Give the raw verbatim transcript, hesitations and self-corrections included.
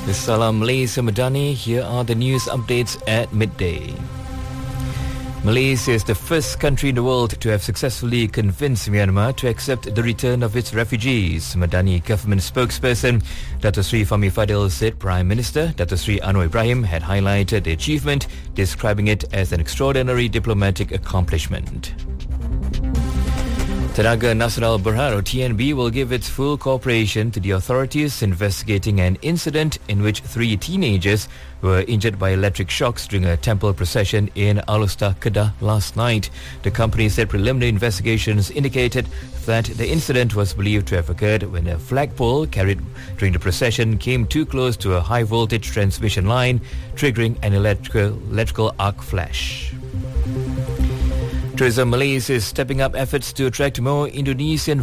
Salam Malaysia Madani. Here are the news updates at midday. Malaysia is the first country in the world to have successfully convinced Myanmar to accept the return of its refugees. Madani government spokesperson Dato Sri Fahmi Fadil said Prime Minister Dato Sri Anwar Ibrahim had highlighted the achievement, describing it as an extraordinary diplomatic accomplishment. Tenaga Nasional Berhad T N B will give its full cooperation to the authorities investigating an incident in which three teenagers were injured by electric shocks during a temple procession in Alor, Kedah last night. The company said preliminary investigations indicated that the incident was believed to have occurred when a flagpole carried during the procession came too close to a high voltage transmission line, triggering an electrical, electrical arc flash. Tourism Malaysia is stepping up efforts to attract more Indonesian